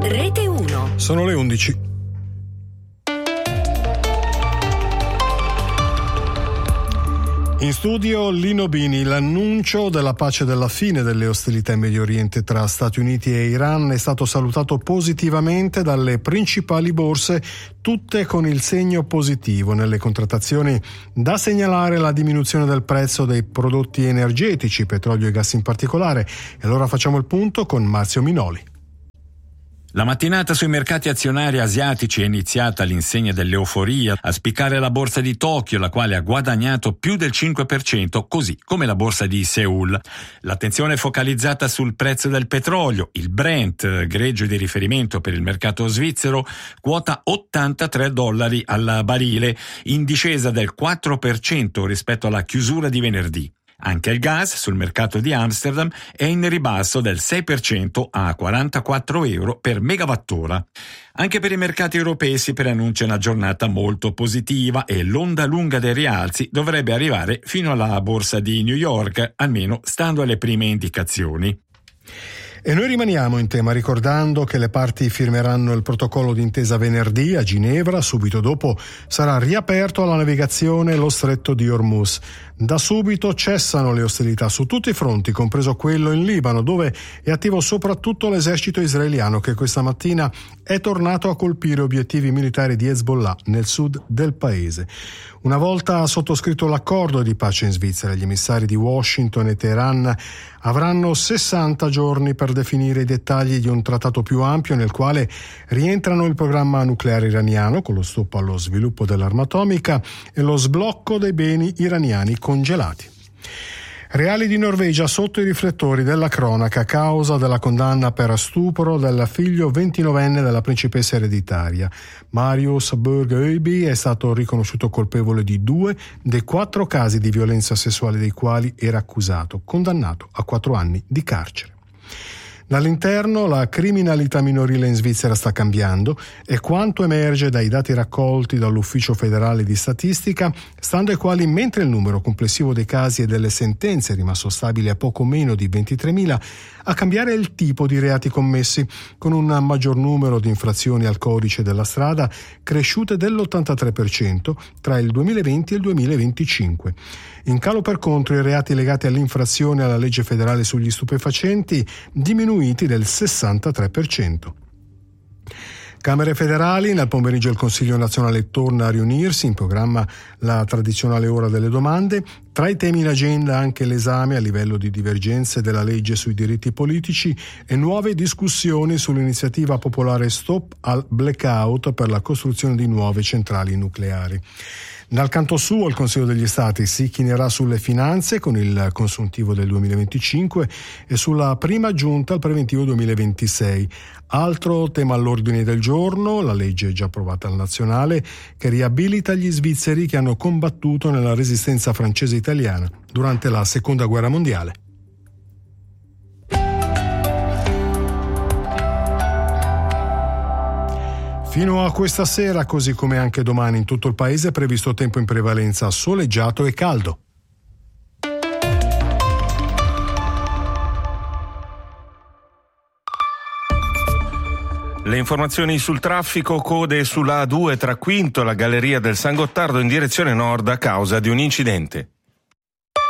Rete 1. Sono le 11. In studio Lino Bini. L'annuncio della pace e della fine delle ostilità in Medio Oriente tra Stati Uniti e Iran è stato salutato positivamente dalle principali borse, tutte con il segno positivo. Nelle contrattazioni da segnalare la diminuzione del prezzo dei prodotti energetici, petrolio e gas in particolare. E allora facciamo il punto con Marzio Minoli. La mattinata sui mercati azionari asiatici è iniziata all'insegna dell'euforia, a spiccare la borsa di Tokyo, la quale ha guadagnato più del 5%, così come la borsa di Seoul. L'attenzione è focalizzata sul prezzo del petrolio. Il Brent, greggio di riferimento per il mercato svizzero, quota $83 al barile, in discesa del 4% rispetto alla chiusura di venerdì. Anche il gas sul mercato di Amsterdam è in ribasso del 6% a €44 per megawattora. Anche per i mercati europei si preannuncia una giornata molto positiva e l'onda lunga dei rialzi dovrebbe arrivare fino alla borsa di New York, almeno stando alle prime indicazioni. E noi rimaniamo in tema ricordando che le parti firmeranno il protocollo d'intesa venerdì a Ginevra. Subito dopo sarà riaperto alla navigazione lo stretto di Hormuz. Da subito cessano le ostilità su tutti i fronti, compreso quello in Libano, dove è attivo soprattutto l'esercito israeliano, che questa mattina è tornato a colpire obiettivi militari di Hezbollah nel sud del paese. Una volta sottoscritto l'accordo di pace in Svizzera, gli emissari di Washington e Teheran avranno 60 giorni per definire i dettagli di un trattato più ampio nel quale rientrano il programma nucleare iraniano, con lo stop allo sviluppo dell'arma atomica e lo sblocco dei beni iraniani congelati. Reali di Norvegia sotto i riflettori della cronaca a causa della condanna per stupro del figlio 29enne della principessa ereditaria. Marius Berg-Øyby è stato riconosciuto colpevole di 2 dei 4 casi di violenza sessuale dei quali era accusato, condannato a 4 anni di carcere. Dall'interno la criminalità minorile in Svizzera sta cambiando e quanto emerge dai dati raccolti dall'Ufficio federale di statistica, stando ai quali mentre il numero complessivo dei casi e delle sentenze è rimasto stabile a poco meno di 23.000, a cambiare il tipo di reati commessi, con un maggior numero di infrazioni al codice della strada cresciute dell'83% tra il 2020 e il 2025. In calo per contro i reati legati all'infrazione alla legge federale sugli stupefacenti, diminuiti del 63%. Camere federali, nel pomeriggio il Consiglio nazionale torna a riunirsi, in programma la tradizionale ora delle domande. Tra i temi in agenda anche l'esame a livello di divergenze della legge sui diritti politici e nuove discussioni sull'iniziativa popolare Stop al Blackout per la costruzione di nuove centrali nucleari. Dal canto suo il Consiglio degli Stati si chinerà sulle finanze con il consuntivo del 2025 e sulla prima giunta al preventivo 2026. Altro tema all'ordine del giorno, la legge già approvata al nazionale che riabilita gli svizzeri che hanno combattuto nella resistenza francese italiana durante la Seconda Guerra Mondiale. Fino a questa sera, così come anche domani in tutto il paese, è previsto tempo in prevalenza soleggiato e caldo. Le informazioni sul traffico: code sulla A2 tra Quinto e la galleria del San Gottardo in direzione nord a causa di un incidente.